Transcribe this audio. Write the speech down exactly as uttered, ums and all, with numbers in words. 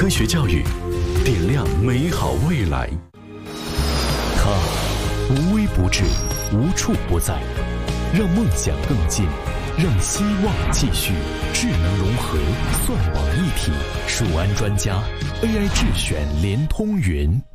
科学教育，点亮美好未来。它无微不至，无处不在，让梦想更近，让希望继续。智能融合，算网一体，数安专家 A I 智选联通云。